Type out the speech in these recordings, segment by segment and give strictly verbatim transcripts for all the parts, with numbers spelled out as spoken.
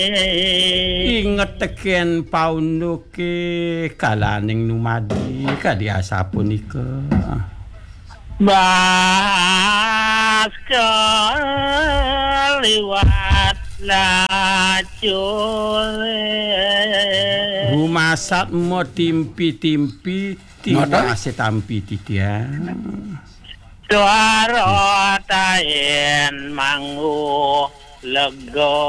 inget teken paunuke kalaning numadi kadiasa punika Bas liwat lacul rumasat mo timpi-timpi tinggal setampi titian suara tayen mangu lego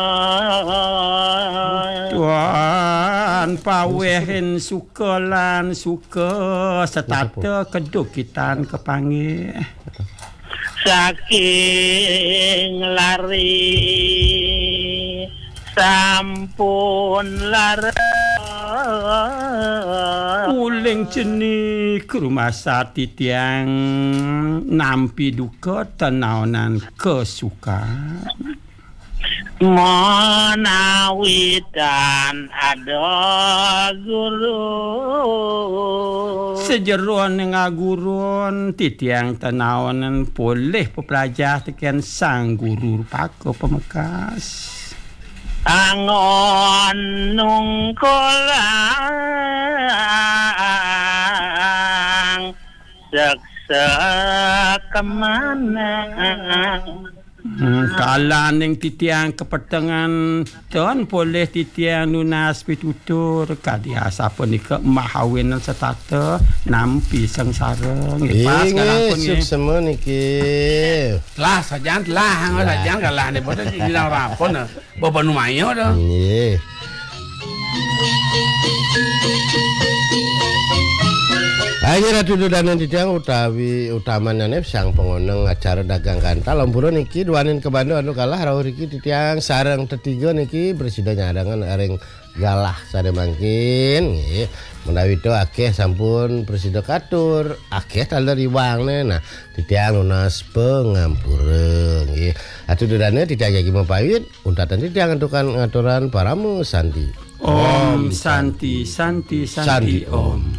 tuan pawehen suka lan suka setata kedukitan kepanggih saking lari sampun lara uling jeni kerumasa titiang nampi duka tenaonan kesukaan menawi dan ada guru sejeruan ngagurun titiang tenaonan boleh pepelajah tekan sang guru pako pemekas angon nungkolang seksa kemana Hmm, kalaning titiang kepetengan dan boleh titiang lunas pitutur kadiasa punika mahawinan setata nampi sengsara ngipas kalangpun nggih semua niki lah sajan lah anggo sajan kalah ne boten dina rapon bapa nu mayo dah nggih Ayo ratu dudanan titiang utawi utamanane sang pengoneng acara dagang kantal lomburo niki duanin ke Bandung anu kalah rawuh iki titiang sareng tetiga niki presida nyarangan areng galah sare mangkin nggih menawi to akeh sampun presida katur akeh tanda riwangne nah titiang lunas pengampura nggih atuh dudane titiang iki mapawit untatan titiang entukan ngaturan paramu santi Om Santi Santi Santi Om